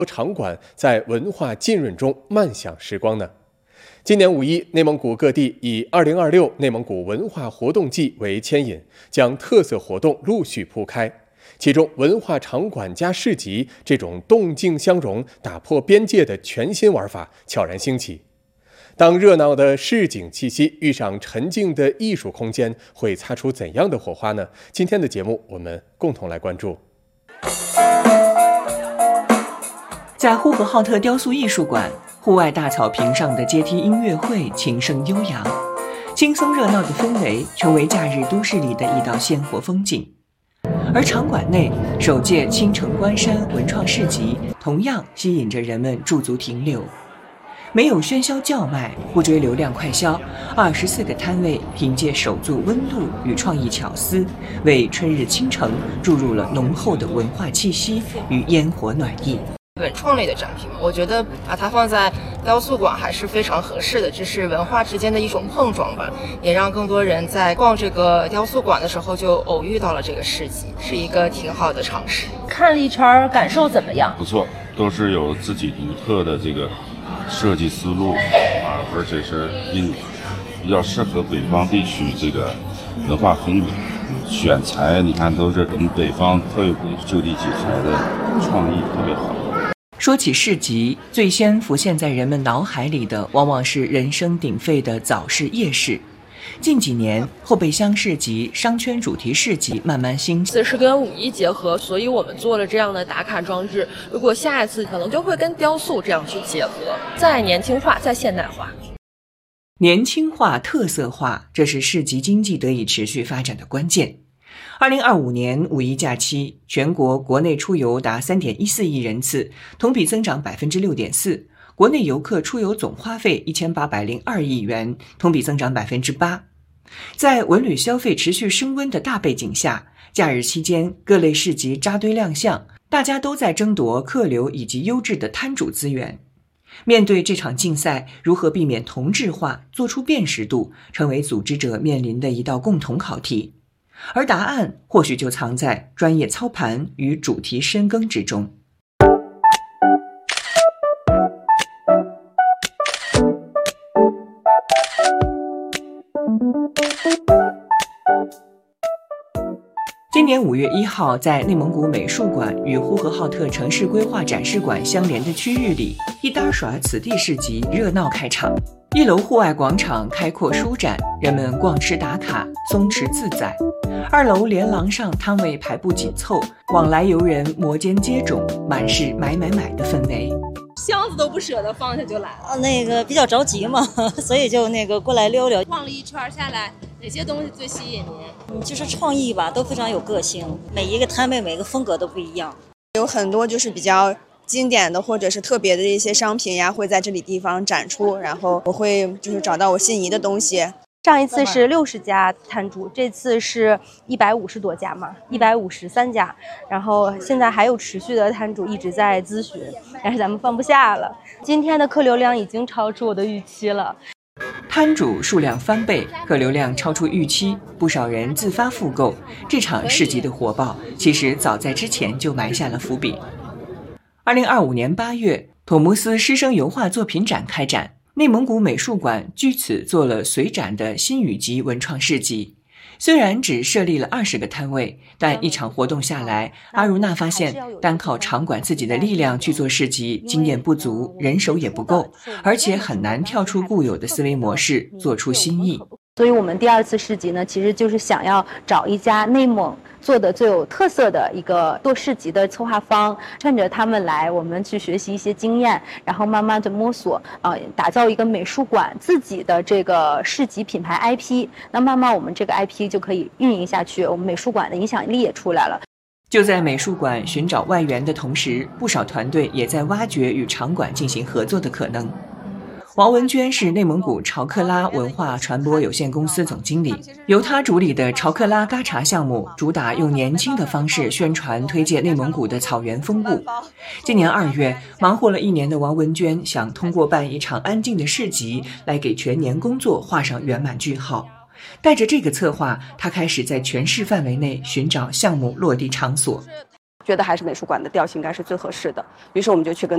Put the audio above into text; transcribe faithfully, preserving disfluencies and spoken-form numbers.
场馆在文化浸润中慢享时光呢？今年五一，内蒙古各地以二零二六内蒙古文化活动季为牵引，将特色活动陆续铺开。其中，文化场馆加市集这种动静相融、打破边界的全新玩法悄然兴起。当热闹的市井气息遇上沉静的艺术空间，会擦出怎样的火花呢？今天的节目，我们共同来关注。 在呼和浩特雕塑艺术馆，户外大草坪上的阶梯音乐会琴声悠扬，轻松热闹的氛围成为假日都市里的一道鲜活风景。而场馆内首届青城关山文创市集同样吸引着人们驻足停留。没有喧嚣叫卖，不追流量快销，二十四个摊位凭借手作温度与创意巧思，为春日青城注入了浓厚的文化气息与烟火暖意。 文创类的展品，我觉得把它放在雕塑馆还是非常合适的，这是文化之间的一种碰撞吧，也让更多人在逛这个雕塑馆的时候就偶遇到了这个市集，是一个挺好的尝试。 看了一圈，感受怎么样？ 不错，都是有自己独特的这个设计思路啊，而且是比比较适合北方地区这个文化风格。选材你看都是我们北方特有就地取材的创意特别好。 说起市集，最先浮现在人们脑海里的往往是人声鼎沸的早市夜市。近几年，后备箱市集、商圈主题市集慢慢兴起， 这是跟五一结合，所以我们做了这样的打卡装置。如果下一次可能就会跟雕塑这样去结合，再年轻化，再现代化。 年轻化、特色化，这是市集经济得以持续发展的关键。二零二五年五一假期，全国国内出游达 三点一四亿人次，同比增长 百分之六点四， 国内游客出游总花费一千八百零二亿元，同比增长 百分之八。 在文旅消费持续升温的大背景下，假日期间各类市集扎堆亮相，大家都在争夺客流以及优质的摊主资源。面对这场竞赛，如何避免同质化，做出辨识度，成为组织者面临的一道共同考题。而答案或许就藏在专业操盘与主题深耕之中。今年五月一号，在内蒙古美术馆与呼和浩特城市规划展示馆相连的区域里，一搭耍此地市集热闹开场。一楼户外广场开阔舒展，人们逛吃打卡，松弛自在。二楼连廊上摊位排布紧凑，往来游人摩肩接踵，满是买买买的氛围。 箱子都不舍得放下就来了。 那个比较着急嘛，所以就那个过来溜溜。 逛了一圈下来，哪些东西最吸引您？ 就是创意吧，都非常有个性，每一个摊位每个风格都不一样。 有很多就是比较经典的或者是特别的一些商品呀，会在这里地方展出，然后我会就是找到我心仪的东西。 上一次是六十家摊主，这次是一百五十多家嘛，一百五十三家。然后现在还有持续的摊主一直在咨询，但是咱们放不下了。今天的客流量已经超出我的预期了， 摊主数量翻倍，客流量超出预期，不少人自发复购。这场市集的火爆，其实早在之前就埋下了伏笔。二零二五年八月，妥木斯师生油画作品展开展。内蒙古美术馆据此做了随展的新雨集文创市集，虽然只设立了二十个摊位，但一场活动下来，阿如娜发现单靠场馆自己的力量去做市集，经验不足，人手也不够，而且很难跳出固有的思维模式，做出新意。 所以我们第二次市集呢，其实就是想要找一家内蒙做的最有特色的一个做市集的策划方，趁着他们来，我们去学习一些经验，然后慢慢的摸索，呃，打造一个美术馆自己的这个市集品牌 I P。那慢慢我们这个 I P 就可以运营下去，我们美术馆的影响力也出来了。 就在美术馆寻找外援的同时，不少团队也在挖掘与场馆进行合作的可能。王文娟是内蒙古朝克拉文化传播有限公司总经理，由她主理的朝克拉嘎茶项目主打用年轻的方式宣传推介内蒙古的草原风物。今年二月，忙活了一年的王文娟想通过办一场安静的市集来给全年工作画上圆满句号。带着这个策划，她开始在全市范围内寻找项目落地场所。 觉得还是美术馆的调性应该是最合适的，于是我们就去跟